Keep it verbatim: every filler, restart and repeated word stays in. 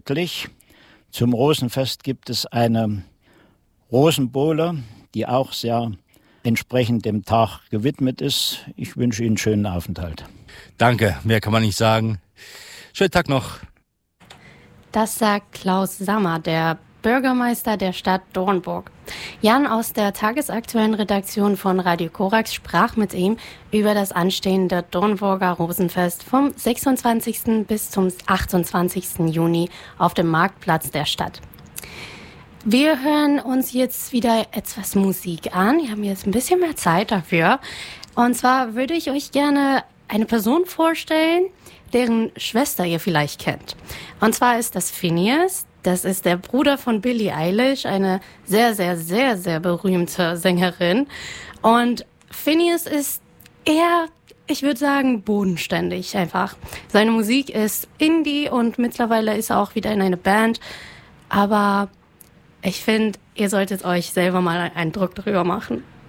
Zum Rosenfest gibt es eine Rosenbowle, die auch sehr entsprechend dem Tag gewidmet ist. Ich wünsche Ihnen einen schönen Aufenthalt. Danke, mehr kann man nicht sagen. Schönen Tag noch. Das sagt Klaus Sammer, der Bürgermeister der Stadt Dornburg. Jan aus der tagesaktuellen Redaktion von Radio Korax sprach mit ihm über das anstehende Dornburger Rosenfest vom sechsundzwanzigsten bis zum achtundzwanzigsten Juni auf dem Marktplatz der Stadt. Wir hören uns jetzt wieder etwas Musik an. Wir haben jetzt ein bisschen mehr Zeit dafür. Und zwar würde ich euch gerne eine Person vorstellen, deren Schwester ihr vielleicht kennt. Und zwar ist das Finneas. Das ist der Bruder von Billie Eilish, eine sehr, sehr, sehr, sehr berühmte Sängerin. Und Finneas ist eher, ich würde sagen, bodenständig einfach. Seine Musik ist Indie und mittlerweile ist er auch wieder in eine Band. Aber ich finde, ihr solltet euch selber mal einen Eindruck darüber machen.